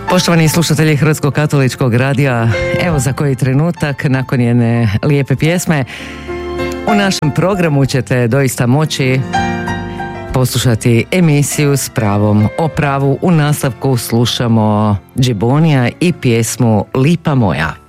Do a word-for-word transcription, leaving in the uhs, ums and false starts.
Poštovani slušatelji Hrvatskog katoličkog radija, evo za koji trenutak nakon jedne lijepe pjesme u našem programu ćete doista moći poslušati emisiju s pravom o pravu. U nastavku slušamo Džibonija i pjesmu Lipa moja.